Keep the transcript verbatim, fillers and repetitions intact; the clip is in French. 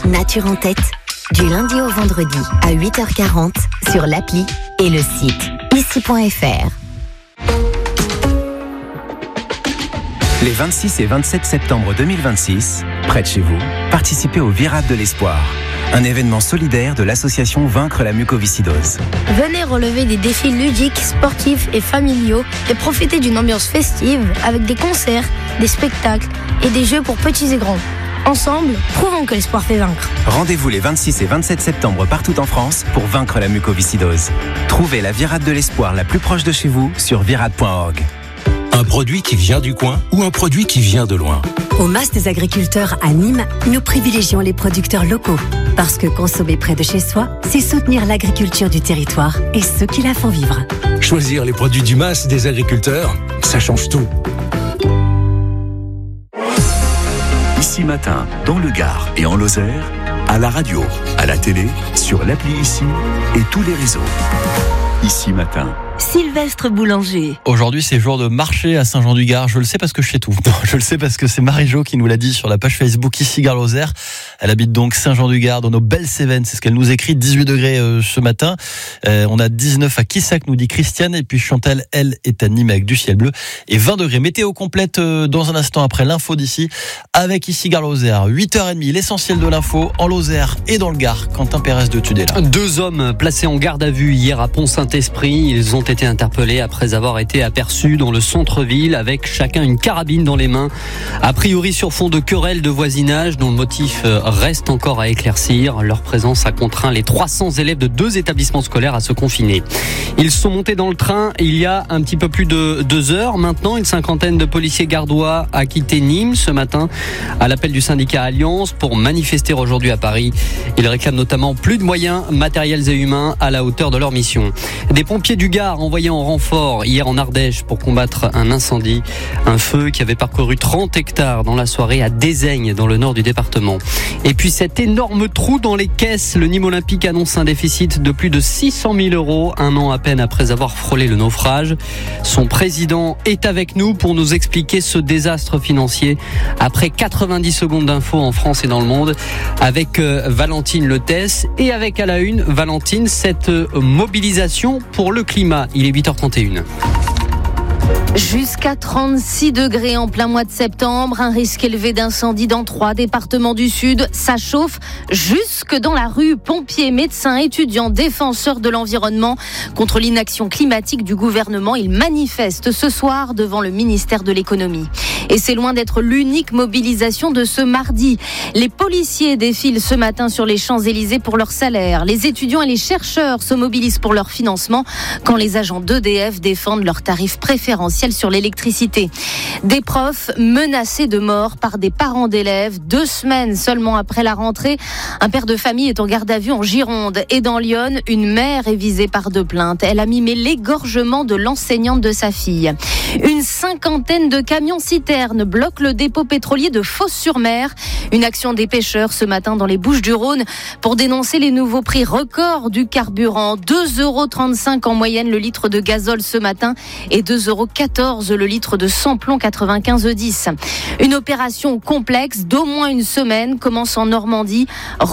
Nature en tête, du lundi au vendredi à huit heures quarante sur l'appli et le site ici point f r. Les vingt-six et vingt-sept septembre deux mille vingt-six, près de chez vous, participez au Virade de l'Espoir, un événement solidaire de l'association Vaincre la mucoviscidose. Venez relever des défis ludiques, sportifs et familiaux et profiter d'une ambiance festive avec des concerts, des spectacles et des jeux pour petits et grands. Ensemble, prouvons que l'espoir fait vaincre. Rendez-vous les vingt-six et vingt-sept septembre partout en France pour vaincre la mucoviscidose. Trouvez la Virade de l'Espoir la plus proche de chez vous sur virade point org. Un produit qui vient du coin ou un produit qui vient de loin? Au Mas des agriculteurs à Nîmes, nous privilégions les producteurs locaux. Parce que consommer près de chez soi, c'est soutenir l'agriculture du territoire et ceux qui la font vivre. Choisir les produits du Mas des agriculteurs, ça change tout. Ici Matin, dans le Gard et en Lozère, à la radio, à la télé, sur l'appli Ici et tous les réseaux. Ici Matin. Sylvestre Boulanger. Aujourd'hui, c'est jour de marché à Saint-Jean-du-Gard. Je le sais parce que je sais tout. Non, je le sais parce que c'est Marie-Jo qui nous l'a dit sur la page Facebook Ici Gard Lozère. Elle habite donc Saint-Jean-du-Gard dans nos belles Cévennes. C'est ce qu'elle nous écrit. dix-huit degrés euh, ce matin. Euh, on a dix-neuf à Quissac, nous dit Christiane. Et puis Chantal, elle, est à Nîmes avec du ciel bleu. Et vingt degrés. Météo complète euh, dans un instant après l'info d'ici avec Ici Gard Lozère. huit heures trente, l'essentiel de l'info en Lozère et dans le Gard. Quentin Pérez de Tudela. Deux hommes placés en garde à vue hier à Pont-Saint-Esprit. Ils ont été interpellés après avoir été aperçus dans le centre-ville avec chacun une carabine dans les mains. A priori sur fond de querelles de voisinage dont le motif reste encore à éclaircir. Leur présence a contraint les trois cents élèves de deux établissements scolaires à se confiner. Ils sont montés dans le train il y a un petit peu plus de deux heures. Maintenant, une cinquantaine de policiers gardois a quitté Nîmes ce matin à l'appel du syndicat Alliance pour manifester aujourd'hui à Paris. Ils réclament notamment plus de moyens matériels et humains à la hauteur de leur mission. Des pompiers du Gard envoyés en renfort hier en Ardèche pour combattre un incendie. Un feu qui avait parcouru trente hectares dans la soirée à Dézaigne, dans le nord du département. Et puis cet énorme trou dans les caisses. Le Nîmes Olympique annonce un déficit de plus de six cent mille euros, un an à peine après avoir frôlé le naufrage. Son président est avec nous pour nous expliquer ce désastre financier. Après quatre-vingt-dix secondes d'infos en France et dans le monde, avec euh, Valentine Letès et avec à la une, Valentine, cette euh, mobilisation pour le climat. Il est huit heures trente et une. Jusqu'à trente-six degrés en plein mois de septembre, un risque élevé d'incendie dans trois départements du Sud. Ça chauffe jusque dans la rue. Pompiers, médecins, étudiants, défenseurs de l'environnement contre l'inaction climatique du gouvernement. Ils manifestent ce soir devant le ministère de l'économie. Et c'est loin d'être l'unique mobilisation de ce mardi. Les policiers défilent ce matin sur les Champs-Élysées pour leur salaire. Les étudiants et les chercheurs se mobilisent pour leur financement quand les agents d'E D F défendent leurs tarifs préférentiels sur l'électricité. Des profs menacés de mort par des parents d'élèves. Deux semaines seulement après la rentrée, un père de famille est en garde à vue en Gironde. Et dans l'Yonne, une mère est visée par deux plaintes. Elle a mimé l'égorgement de l'enseignante de sa fille. Une cinquantaine de camions-citernes bloquent le dépôt pétrolier de Fos-sur-Mer. Une action des pêcheurs ce matin dans les Bouches-du-Rhône pour dénoncer les nouveaux prix records du carburant. deux euros trente-cinq en moyenne le litre de gazole ce matin et deux euros quatorze le litre de samplon quatre-vingt-quinze E dix. Une opération complexe d'au moins une semaine commence en Normandie.